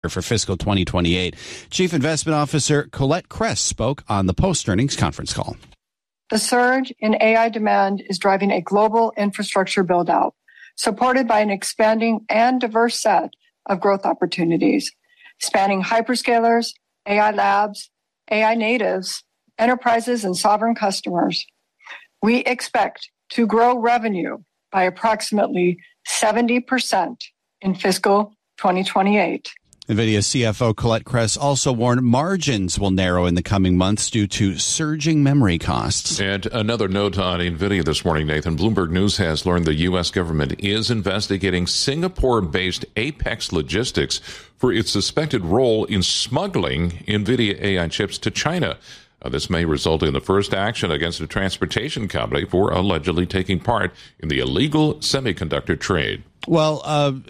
for fiscal 2028. Chief Investment Officer Colette Kress spoke on the post-earnings conference call. The surge in AI demand is driving a global infrastructure build-out, supported by an expanding and diverse set of growth opportunities, spanning hyperscalers, AI labs, AI natives, enterprises, and sovereign customers. We expect to grow revenue by approximately 70% in fiscal 2028. NVIDIA CFO Colette Kress also warned margins will narrow in the coming months due to surging memory costs. And another note on NVIDIA this morning, Nathan. Bloomberg News has learned the U.S. government is investigating Singapore-based Apex Logistics for its suspected role in smuggling NVIDIA AI chips to China. This may result in the first action against a transportation company for allegedly taking part in the illegal semiconductor trade. Well,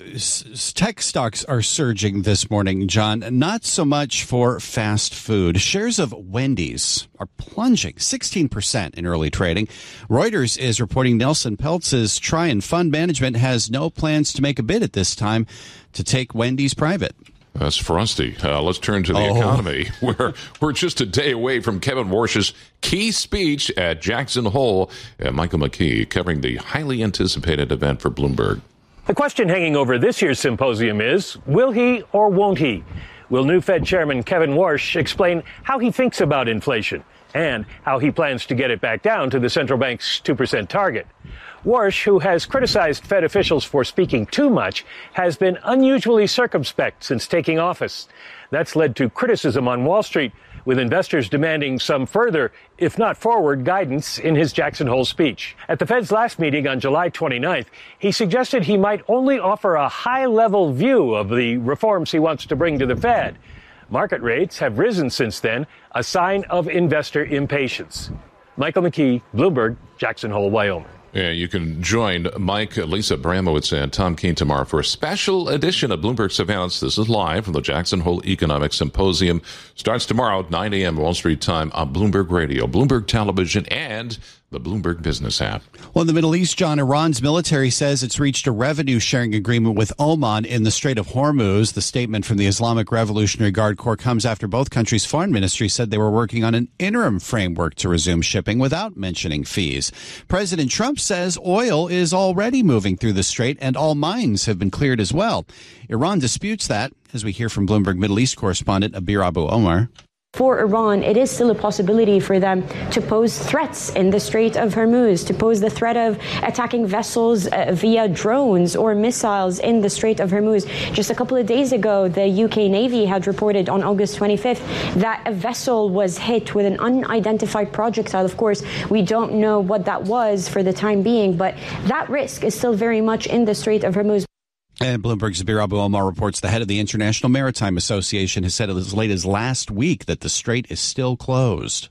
tech stocks are surging this morning, John. Not so much for fast food. Shares of Wendy's are plunging 16% in early trading. Reuters is reporting Nelson Peltz's Trian Fund Management has no plans to make a bid at this time to take Wendy's private. That's frosty. Let's turn to the economy, where we're just a day away from Kevin Warsh's key speech at Jackson Hole. Michael McKee covering the highly anticipated event for Bloomberg. The question hanging over this year's symposium is, will he or won't he? Will new Fed Chairman Kevin Warsh explain how he thinks about inflation and how he plans to get it back down to the central bank's 2% target? Warsh, who has criticized Fed officials for speaking too much, has been unusually circumspect since taking office. That's led to criticism on Wall Street, with investors demanding some further, if not forward, guidance in his Jackson Hole speech. At the Fed's last meeting on July 29th, he suggested he might only offer a high-level view of the reforms he wants to bring to the Fed. Market rates have risen since then, a sign of investor impatience. Michael McKee, Bloomberg, Jackson Hole, Wyoming. Yeah, you can join Mike, Lisa Bramowitz, and Tom Keene tomorrow for a special edition of Bloomberg Surveillance. This is live from the Jackson Hole Economic Symposium. Starts tomorrow at 9 a.m. Wall Street time on Bloomberg Radio, Bloomberg Television, and the Bloomberg Business app. Well, in the Middle East, John, Iran's military says it's reached a revenue-sharing agreement with Oman in the Strait of Hormuz. The statement from the Islamic Revolutionary Guard Corps comes after both countries' foreign ministries said they were working on an interim framework to resume shipping without mentioning fees. President Trump says oil is already moving through the strait and all mines have been cleared as well. Iran disputes that, as we hear from Bloomberg Middle East correspondent Abir Abu Omar. For Iran, it is still a possibility for them to pose threats in the Strait of Hormuz, to pose the threat of attacking vessels via drones or missiles in the Strait of Hormuz. Just a couple of days ago, the UK Navy had reported on August 25th that a vessel was hit with an unidentified projectile. Of course, we don't know what that was for the time being, but that risk is still very much in the Strait of Hormuz. And Bloomberg's Abir Abu Omar reports the head of the International Maritime Association has said as late as last week that the strait is still closed.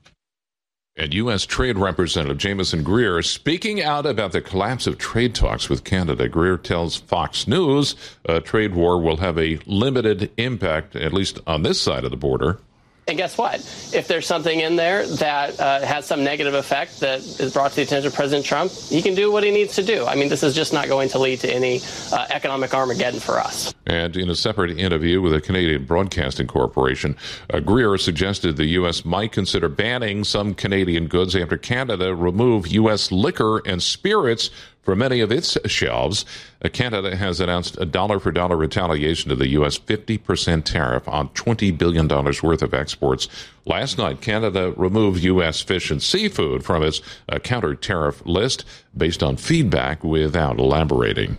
And U.S. Trade Representative Jamieson Greer speaking out about the collapse of trade talks with Canada. Greer tells Fox News a trade war will have a limited impact, at least on this side of the border. And guess what? If there's something in there that has some negative effect that is brought to the attention of President Trump, he can do what he needs to do. I mean, this is just not going to lead to any economic Armageddon for us. And in a separate interview with the Canadian Broadcasting Corporation, Greer suggested the U.S. might consider banning some Canadian goods after Canada removed U.S. liquor and spirits from many of its shelves. Canada has announced a dollar-for-dollar retaliation to the U.S. 50% tariff on $20 billion worth of exports. Last night, Canada removed U.S. fish and seafood from its counter-tariff list based on feedback without elaborating.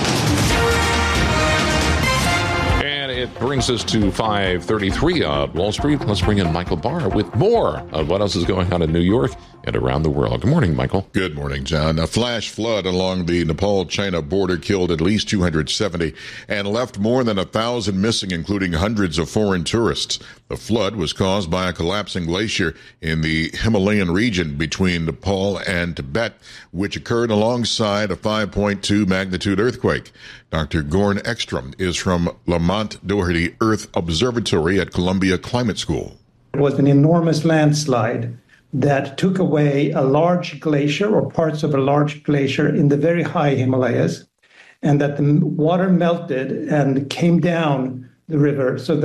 It brings us to 5:33 on Wall Street. Let's bring in Michael Barr with more on what else is going on in New York and around the world. Good morning, Michael. Good morning, John. A flash flood along the Nepal-China border killed at least 270 and left more than 1,000 missing, including hundreds of foreign tourists. The flood was caused by a collapsing glacier in the Himalayan region between Nepal and Tibet, which occurred alongside a 5.2 magnitude earthquake. Dr. Gorn Ekstrom is from Lamont Doherty Earth Observatory at Columbia Climate School. It was an enormous landslide that took away a large glacier or parts of a large glacier in the very high Himalayas, and that the water melted and came down the river. So